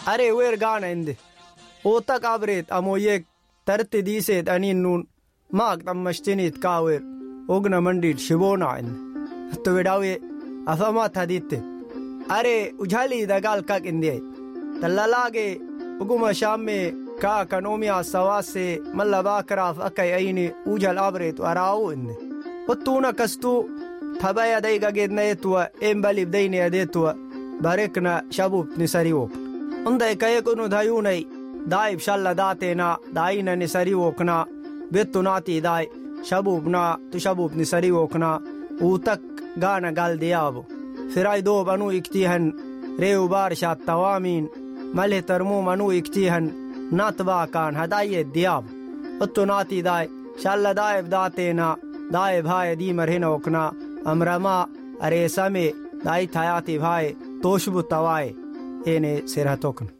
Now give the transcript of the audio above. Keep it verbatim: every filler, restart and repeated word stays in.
Are wer gaana inde oota qabreet amoyek tarti diiseet aniin nuun maaq xammashtinit kaawer ogna mandit shiboona inde to wedawe afamat haditte. Are ujali dagal kak inde talalaage uguma shamme ka kanomia sawase mallaba karaf akay ayni ujal abret arau inde ottuna kastu tabaya dayga gednayetwa embalib dayni adetwa barekna shabub nisariwok unday kayekunu dayunay daib shalla datena daina nisariwokna bettunati day shabubna tu shabub nisariwokna utak gana galdiyabo firay do banu iktihan reu barshat tawamin malhe tarmum anu iktihan natba kan hadaye diyab uttunati day shalla daib datena daib haye di marhina okna amrama are same dai thayati bhai toshbu tawaye ene serhatokn.